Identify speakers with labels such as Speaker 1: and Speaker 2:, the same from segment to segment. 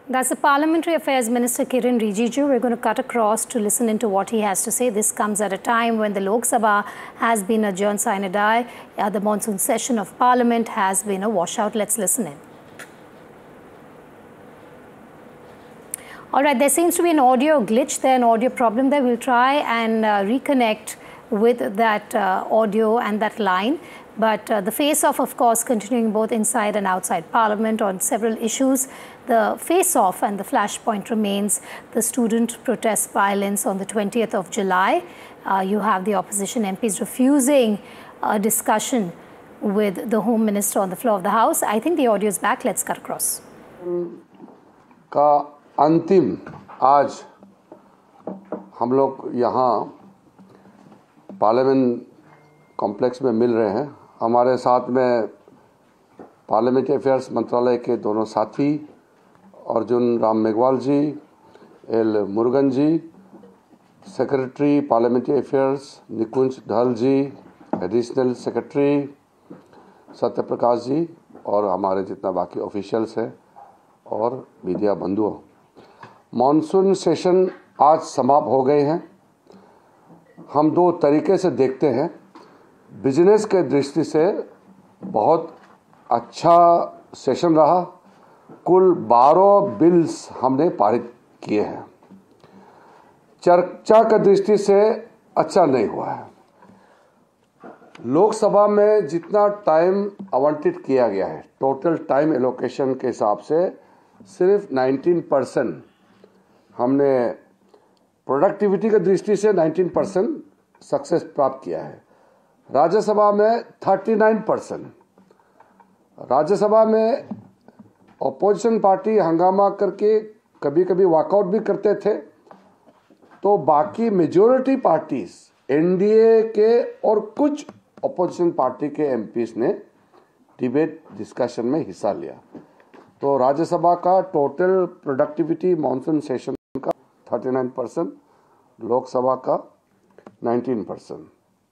Speaker 1: That's the Parliamentary Affairs Minister Kiren Rijiju. We're going to cut across to listen into what he has to say. This comes at a time when the Lok Sabha has been adjourned sine die. The monsoon session of Parliament has been a washout. Let's listen in. All right, there seems to be an audio glitch there, an audio problem there. We'll try and reconnect with that audio and that line. But the face-off, of course, continuing both inside and outside Parliament on several issues. The face-off and the flashpoint remains the student protest violence on the 20th of July. You have the opposition MPs refusing a discussion with the Home Minister on the floor of the House. I think the audio is back. Let's cut across.
Speaker 2: का अंतिम आज हम लोग यहाँ parliament complex में मिल रहे हैं। हमारे साथ में पार्लियामेंट्री अफेयर्स मंत्रालय के दोनों साथी अर्जुन राम मेघवाल जी, एल मुरुगन जी, सेक्रेटरी पार्लियामेंट्री अफेयर्स निकुंज धल जी, एडिशनल सेक्रेटरी सत्यप्रकाश जी और हमारे जितना बाकी ऑफिशियल्स हैं और मीडिया बंधुओं। मॉनसून सेशन आज समाप्त हो गए हैं। हम दो तरीके से देखते हैं। बिजनेस के दृष्टि से बहुत अच्छा सेशन रहा। कुल 12 बिल्स हमने पारित किए हैं। चर्चा की दृष्टि से अच्छा नहीं हुआ है। लोकसभा में जितना टाइम आवंटित किया गया है, टोटल टाइम एलोकेशन के हिसाब से सिर्फ 19% हमने प्रोडक्टिविटी की दृष्टि से 19% सक्सेस प्राप्त किया है। राज्यसभा में 39%। राज्यसभा में अपोजिशन पार्टी हंगामा करके कभी कभी वॉकआउट भी करते थे, तो बाकी मेजॉरिटी पार्टीज एनडीए के और कुछ अपोजिशन पार्टी के एमपीज ने डिबेट डिस्कशन में हिस्सा लिया। तो राज्यसभा का टोटल प्रोडक्टिविटी मॉनसून सेशन का 39%, लोकसभा का 19%।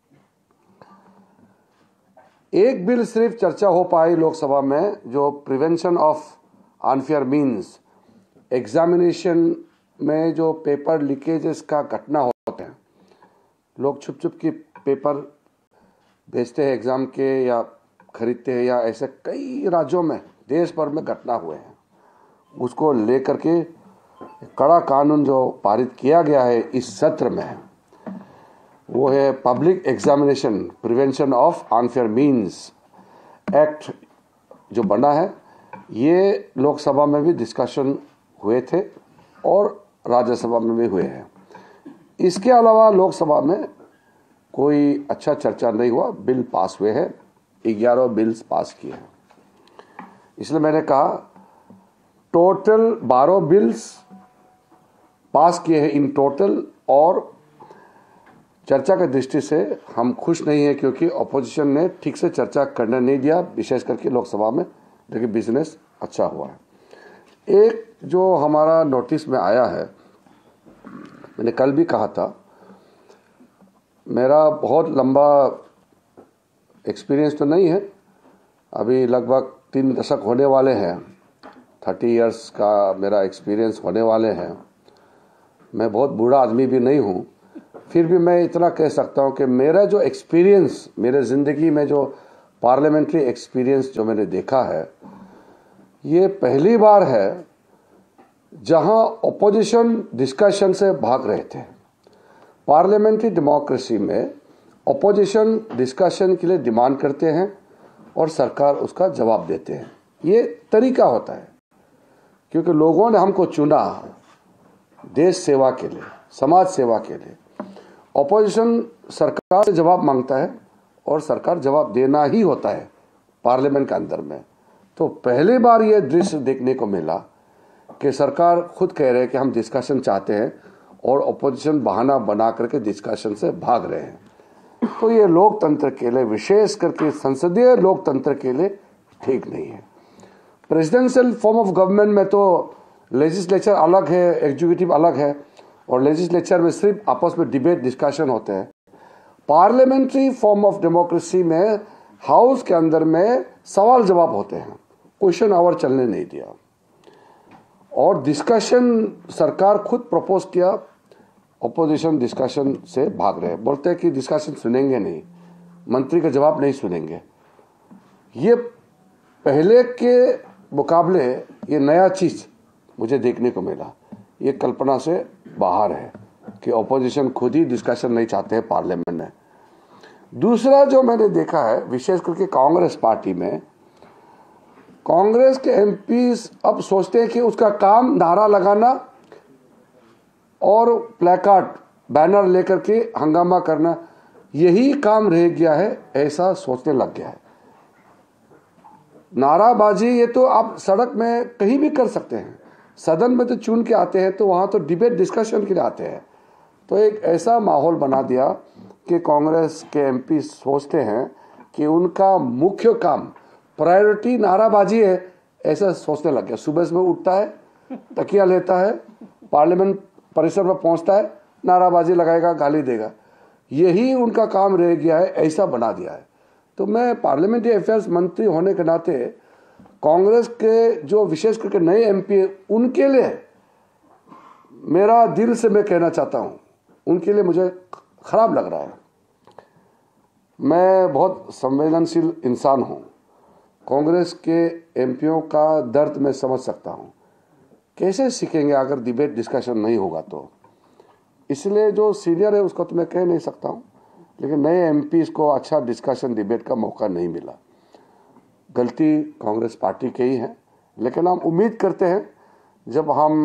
Speaker 2: एक बिल सिर्फ चर्चा हो पाई लोकसभा में, जो prevention of unfair means, examination में जो पेपर लीकेजेस का घटना होते हैं, लोग छुप छुप के पेपर भेजते हैं एग्जाम के या खरीदते हैं, या ऐसे कई राज्यों में देश भर में घटना हुए हैं। उसको लेकर के कड़ा कानून जो पारित किया गया है इस सत्र में, वो है public examination prevention of unfair means act जो बना है। ये लोकसभा में भी डिस्कशन हुए थे और राज्यसभा में भी हुए हैं। इसके अलावा लोकसभा में कोई अच्छा चर्चा नहीं हुआ। बिल पास हुए हैं, 11 बिल्स पास किए हैं। इसलिए मैंने कहा टोटल 12 बिल्स पास किए हैं इन टोटल, और चर्चा की दृष्टि से हम खुश नहीं है क्योंकि अपोजिशन ने ठीक से चर्चा करने नहीं दिया, विशेष करके लोकसभा में। लेकिन बिजनेस अच्छा हुआ है। एक जो हमारा नोटिस में आया है, मैंने कल भी कहा था, मेरा बहुत लंबा एक्सपीरियंस तो नहीं है, अभी लगभग 3 दशक होने वाले हैं, 30 इयर्स का मेरा एक्सपीरियंस होने वाले हैं। मैं बहुत बूढ़ा आदमी भी नहीं हूँ, फिर भी मैं इतना कह सकता हूँ कि मेरा जो एक्सपीरियंस, मेरे ज़िंदगी में जो पार्लियामेंट्री एक्सपीरियंस जो मैंने देखा है, ये पहली बार है जहाँ अपोजिशन डिस्कशन से भाग रहे थे। पार्लियामेंट्री डेमोक्रेसी में अपोजिशन डिस्कशन के लिए डिमांड करते हैं और सरकार उसका जवाब देते हैं। ये तरीका होता है क्योंकि लोगों ने हमको चुना देश सेवा के लिए, समाज सेवा के लिए। अपोजिशन सरकार से जवाब मांगता है और सरकार जवाब देना ही होता है पार्लियामेंट के अंदर में। तो पहली बार ये दृश्य देखने को मिला कि सरकार खुद कह रहे हैं कि हम डिस्कशन चाहते हैं और अपोजिशन बहाना बना करके डिस्कशन से भाग रहे हैं। तो ये लोकतंत्र के लिए, विशेष करके संसदीय लोकतंत्र के लिए ठीक नहीं है। प्रेसिडेंशियल फॉर्म ऑफ गवर्नमेंट में तो लेजिस्लेचर अलग है, एग्जीक्यूटिव अलग है, और लेजिस्लेचर में सिर्फ आपस में डिबेट डिस्कशन होते हैं। पार्लियामेंट्री फॉर्म ऑफ डेमोक्रेसी में हाउस के अंदर में सवाल जवाब होते हैं, क्वेश्चन आवर चलने नहीं दिया। और डिस्कशन सरकार खुद प्रपोज किया, अपोजिशन डिस्कशन से भाग रहे, बोलते हैं कि डिस्कशन सुनेंगे नहीं, मंत्री का जवाब नहीं सुनेंगे। ये पहले के मुकाबले ये नया चीज मुझे देखने को मिला, ये कल्पना से बाहर है कि अपोजिशन खुद ही डिस्कशन नहीं चाहते हैं पार्लियामेंट में। दूसरा जो मैंने देखा है, विशेष करके कांग्रेस पार्टी में, कांग्रेस के एमपीज अब सोचते हैं कि उसका काम नारा लगाना और प्लेकार्ड बैनर लेकर के हंगामा करना यही काम रह गया है, ऐसा सोचने लग गया है। नाराबाजी ये तो आप सड़क में कहीं भी कर सकते हैं, सदन में तो चुन के आते हैं, तो वहां तो डिबेट डिस्कशन के लिए आते हैं। तो एक ऐसा माहौल बना दिया कि कांग्रेस के एमपी सोचते हैं कि उनका मुख्य काम प्रायोरिटी नाराबाजी है, ऐसा सोचने लग गया। सुबह सुबह उठता है, तकिया लेता है, पार्लियामेंट परिसर में पहुंचता है, नाराबाजी लगाएगा, गाली देगा, यही उनका काम रह गया है, ऐसा बना दिया है। तो मैं पार्लियामेंट्री अफेयर्स मंत्री होने के नाते कांग्रेस के जो विशेष करके नए एमपी उनके लिए मेरा दिल से मैं कहना चाहता हूं, उनके लिए मुझे खराब लग रहा है। मैं बहुत संवेदनशील इंसान हूं, कांग्रेस के एमपीओं का दर्द मैं समझ सकता हूं। कैसे सीखेंगे अगर डिबेट डिस्कशन नहीं होगा तो? इसलिए जो सीनियर है उसको तो मैं कह नहीं सकता हूं, लेकिन नए एमपीज को अच्छा डिस्कशन डिबेट का मौका नहीं मिला। गलती कांग्रेस पार्टी की ही है, लेकिन हम उम्मीद करते हैं जब हम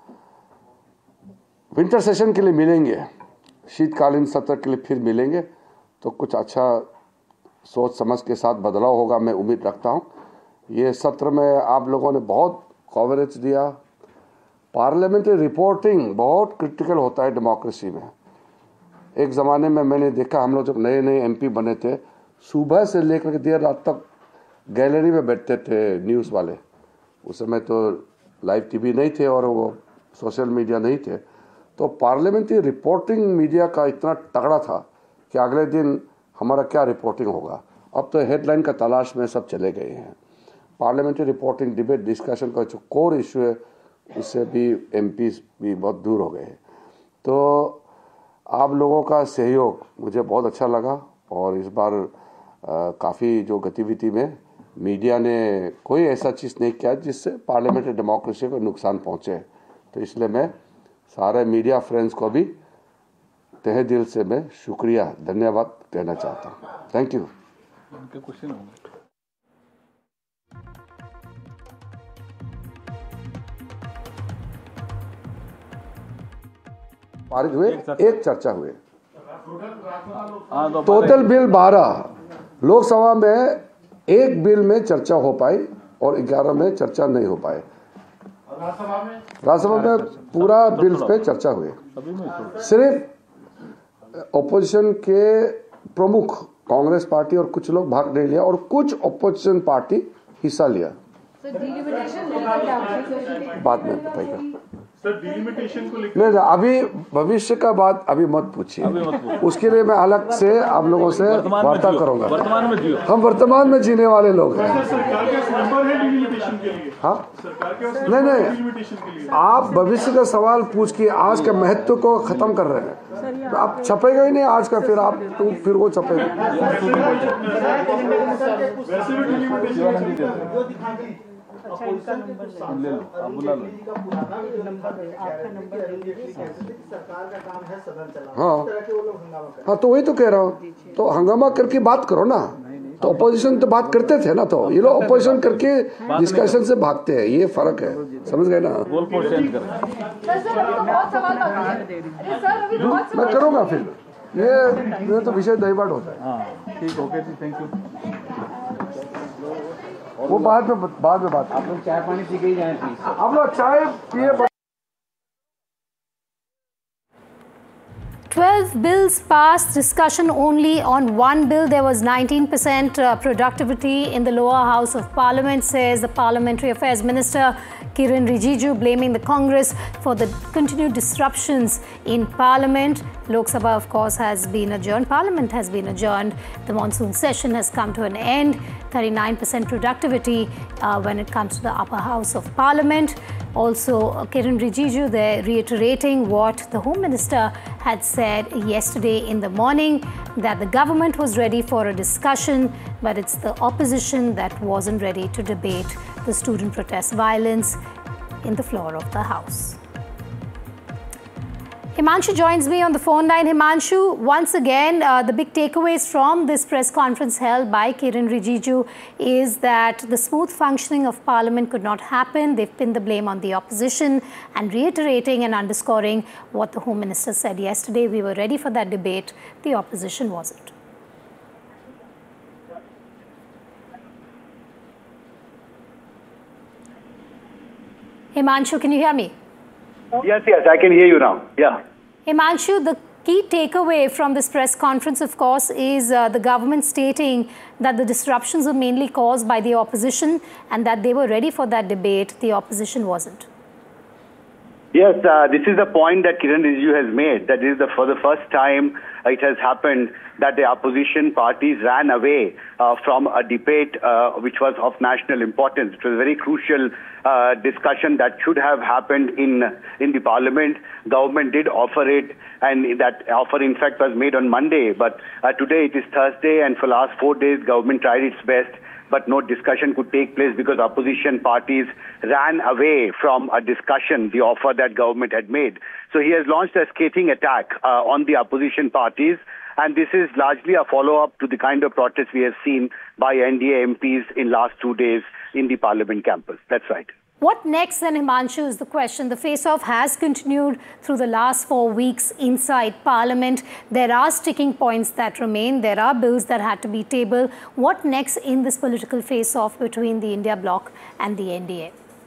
Speaker 2: विंटर सेशन के लिए मिलेंगे, शीतकालीन सत्र के लिए फिर मिलेंगे, तो कुछ अच्छा सोच समझ के साथ बदलाव होगा, मैं उम्मीद रखता हूं। ये सत्र में आप लोगों ने बहुत कवरेज दिया। पार्लियामेंट्री रिपोर्टिंग बहुत क्रिटिकल होता है डेमोक्रेसी में। एक ज़माने में मैंने देखा, हम लोग जब नए नए एमपी बने थे, सुबह से लेकर के देर रात तक गैलरी में बैठते थे न्यूज़ वाले। उस समय तो लाइव टीवी नहीं थे और वो सोशल मीडिया नहीं थे, तो पार्लियामेंट्री रिपोर्टिंग मीडिया का इतना तगड़ा था कि अगले दिन हमारा क्या रिपोर्टिंग होगा। अब तो हेडलाइन का तलाश में सब चले गए हैं। पार्लियामेंट्री रिपोर्टिंग डिबेट डिस्कशन का जो कोर इशू है, उससे भी एमपीज भी बहुत दूर हो गए। तो आप लोगों का सहयोग मुझे बहुत अच्छा लगा, और इस बार काफ़ी जो गतिविधि में मीडिया ने कोई ऐसा चीज़ नहीं किया जिससे पार्लियामेंट्री डेमोक्रेसी को नुकसान पहुंचे। तो इसलिए मैं सारे मीडिया फ्रेंड्स को भी तहे दिल से मैं शुक्रिया, धन्यवाद कहना चाहता हूँ। Thank you. पारित हुए, एक चर्चा हुए, टोटल बिल 12, लोकसभा में एक बिल में चर्चा हो पाई और 11 में चर्चा नहीं हो पाए। राज्यसभा में पूरा बिल पे चर्चा हुई, सिर्फ ओपोजिशन के प्रमुख कांग्रेस पार्टी और कुछ लोग भाग नहीं लिया, और कुछ ओपोजिशन पार्टी हिस्सा लिया। बाद में बताइएगा
Speaker 3: सर, डिलिमिटेशन को लेकर
Speaker 2: नहीं, अभी भविष्य का बात अभी मत पूछिए, उसके लिए मैं अलग से आप लोगों से वार्ता करूंगा। हम वर्तमान में जीने वाले लोग हैं।
Speaker 3: सरकार के नंबर है डिलिमिटेशन के लिए?
Speaker 2: हाँ,
Speaker 3: सरकार के
Speaker 2: नहीं,
Speaker 3: डिलिमिटेशन के लिए
Speaker 2: आप भविष्य का सवाल पूछ के आज के महत्व को खत्म कर रहे हैं। तो आप छपेगा ही नहीं आज का, फिर आप तो फिर वो छपेगा।
Speaker 3: वैसे भी डिलिमिटेशन
Speaker 4: अच्छा, इनका नंबर ले लो, आप बुला लो। आपका नंबर
Speaker 2: हाँ, तो वही तो कह रहा हूँ, तो हंगामा करके बात करो ना। तो अपोजिशन तो बात करते थे ना, तो ये लोग अपोजिशन करके डिस्कशन से भागते हैं, ये फर्क है, समझ गए ना? मैं करूँगा फिर, ये तो विषय डाइवर्ट होता है।
Speaker 5: ठीक, ओके जी, थैंक यू।
Speaker 2: वो बाद में बात।
Speaker 5: आप लोग चाय पानी पी के ही जाएं प्लीज।
Speaker 2: आप लोग चाय पिए।
Speaker 1: 12 bills passed, discussion only on one bill. There was 19% productivity in the lower house of parliament, says the Parliamentary Affairs Minister Kiren Rijiju, blaming the Congress for the continued disruptions in parliament. Lok Sabha, of course, has been adjourned. Parliament has been adjourned. The monsoon session has come to an end. 39% productivity when it comes to the upper house of Parliament. Also, Kiren Rijiju there reiterating what the Home Minister had said yesterday in the morning, that the government was ready for a discussion, but it's the opposition that wasn't ready to debate the student protest violence in the floor of the House. Himanshu joins me on the phone line. Himanshu, once again, the big takeaways from this press conference held by Kiren Rijiju is that the smooth functioning of Parliament could not happen. They've pinned the blame on the opposition and reiterating and underscoring what the Home Minister said yesterday. We were ready for that debate. The opposition wasn't. Himanshu, can you hear me?
Speaker 6: Yes, I can hear you now. Yeah.
Speaker 1: Himanshu, the key takeaway from this press conference, of course, is the government stating that the disruptions were mainly caused by the opposition and that they were ready for that debate. The opposition wasn't.
Speaker 6: Yes, this is the point that Kiren Rijiju has made. That is for the first time it has happened that the opposition parties ran away from a debate which was of national importance. It was a very crucial discussion that should have happened in the Parliament. Government did offer it, and that offer in fact was made on Monday. But today it is Thursday, and for last 4 days government tried its best, but no discussion could take place because opposition parties ran away from a discussion, the offer that government had made. So he has launched a scathing attack on the opposition parties, and this is largely a follow-up to the kind of protests we have seen by NDA MPs in last 2 days in the Parliament campus. That's right.
Speaker 1: What next then, Himanshu, is the question. The face-off has continued through the last 4 weeks inside Parliament. There are sticking points that remain. There are bills that had to be tabled. What next in this political face-off between the India bloc and the NDA?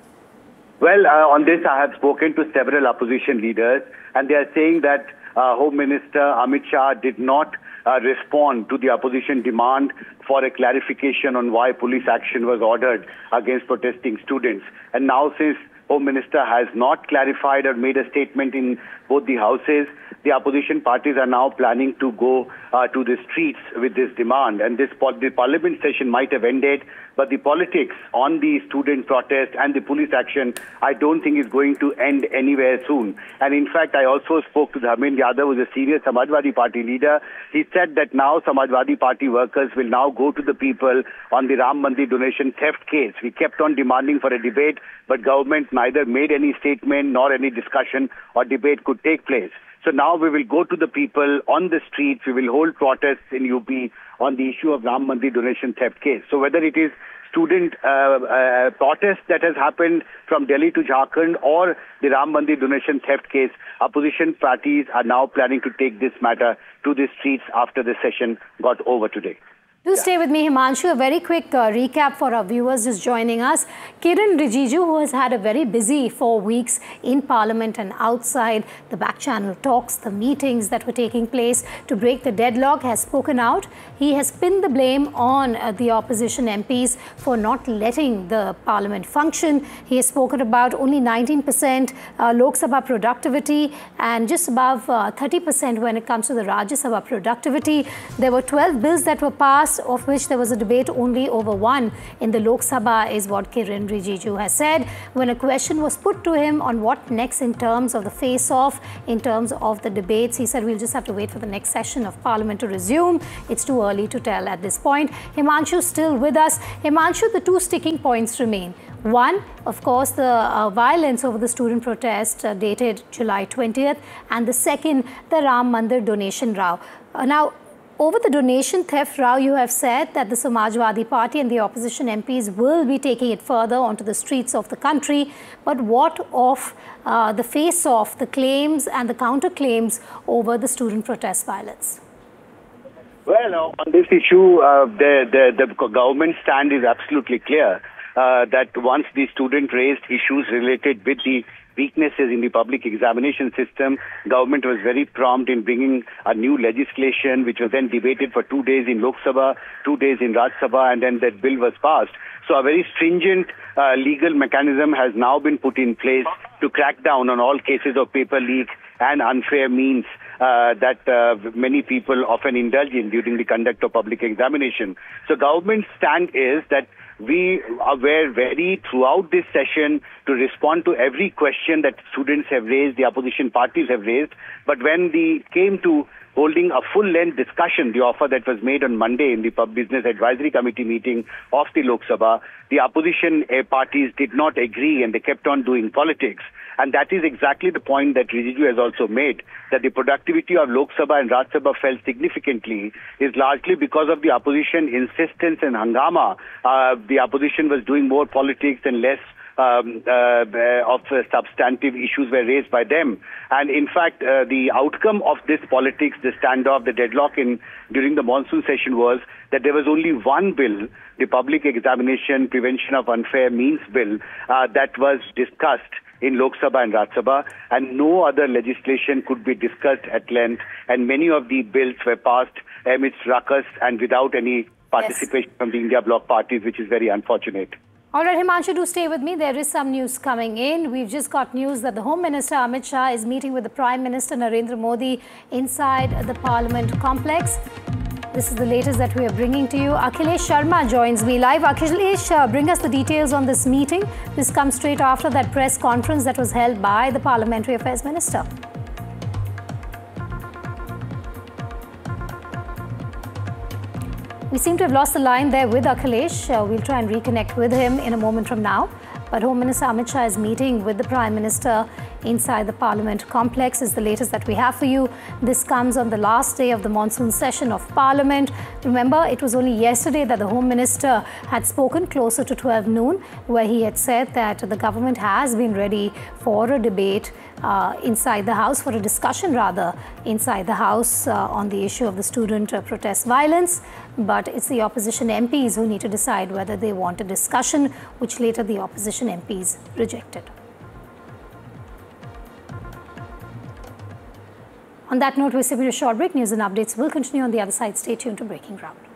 Speaker 6: Well, on this I have spoken to several opposition leaders, and they are saying that Home Minister Amit Shah did not respond to the opposition demand for a clarification on why police action was ordered against protesting students. And now, since Home Minister has not clarified or made a statement in both the houses, the opposition parties are now planning to go to the streets with this demand. And the Parliament session might have ended, but the politics on the student protest and the police action, I don't think is going to end anywhere soon. And in fact, I also spoke to Dharmendra Yadav, who is a senior Samajwadi Party leader. He said that now Samajwadi Party workers will now go to the people on the Ram Mandir donation theft case. We kept on demanding for a debate, but government neither made any statement nor any discussion or debate could take place. So now we will go to the people on the streets. We will hold protests in UP on the issue of Ram Mandir donation theft case. So whether it is student protest that has happened from Delhi to Jharkhand or the Ram Mandir donation theft case, opposition parties are now planning to take this matter to the streets after the session got over today.
Speaker 1: Do stay with me, Himanshu. A very quick recap for our viewers just joining us. Kiren Rijiju, who has had a very busy 4 weeks in Parliament and outside, the back channel talks, the meetings that were taking place to break the deadlock, has spoken out. He has pinned the blame on the opposition MPs for not letting the Parliament function. He has spoken about only 19% Lok Sabha productivity and just above 30% when it comes to the Rajya Sabha productivity. There were 12 bills that were passed, of which there was a debate only over one in the Lok Sabha, is what Kiren Rijiju has said. When a question was put to him on what next in terms of the face-off, in terms of the debates, he said we'll just have to wait for the next session of Parliament to resume. It's too early to tell at this point. Himanshu still with us. Himanshu, the two sticking points remain. One, of course, the violence over the student protest dated July 20th, and the second, the Ram Mandir donation row. Now, over the donation theft row, you have said that the Samajwadi Party and the opposition MPs will be taking it further onto the streets of the country. But what of the face-off, the claims and the counter-claims over the student protest violence?
Speaker 6: Well, on this issue, the government stand is absolutely clear that once the student raised issues related with the weaknesses in the public examination system, government was very prompt in bringing a new legislation, which was then debated for 2 days in Lok Sabha, 2 days in Rajya Sabha, and then that bill was passed. So a very stringent legal mechanism has now been put in place to crack down on all cases of paper leak and unfair means that many people often indulge in during the conduct of public examination. So government's stand is that we were ready throughout this session to respond to every question that students have raised, the opposition parties have raised. But when they came to holding a full-length discussion, the offer that was made on Monday in the Business Advisory Committee meeting of the Lok Sabha, the opposition parties did not agree and they kept on doing politics. And that is exactly the point that Rijiju has also made, that the productivity of Lok Sabha and Rajya Sabha fell significantly is largely because of the opposition insistence and hangama. The opposition was doing more politics and less of substantive issues were raised by them. And in fact, the outcome of this politics, the standoff, the deadlock during the monsoon session was that there was only one bill, the Public Examination Prevention of Unfair Means Bill, that was discussed in Lok Sabha and Rajya Sabha, and no other legislation could be discussed at length, and many of the bills were passed amidst ruckus and without any participation from the India Bloc parties, which is very unfortunate.
Speaker 1: All right, Himanshu, do stay with me. There is some news coming in. We've just got news that the Home Minister Amit Shah is meeting with the Prime Minister Narendra Modi inside the Parliament complex. This is the latest that we are bringing to you. Akhilesh Sharma joins me live. Akhilesh, bring us the details on this meeting. This comes straight after that press conference that was held by the Parliamentary Affairs Minister. We seem to have lost the line there with Akhilesh. We'll try and reconnect with him in a moment from now. But Home Minister Amit Shah is meeting with the Prime Minister inside the Parliament complex is the latest that we have for you. This comes on the last day of the monsoon session of Parliament. Remember, it was only yesterday that the Home Minister had spoken closer to 12 noon, where he had said that the government has been ready for a debate inside the House, for a discussion rather, inside the House on the issue of the student protest violence. But it's the opposition MPs who need to decide whether they want a discussion, which later the opposition MPs rejected. On that note, we're sipping a short break. News and updates will continue on the other side. Stay tuned to Breaking Ground.